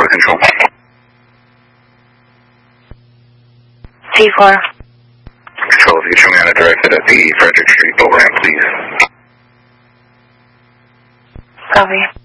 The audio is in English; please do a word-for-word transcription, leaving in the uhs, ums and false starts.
Control. T four. Control, if you show me on a directed at the Frederick Street program, please. Copy.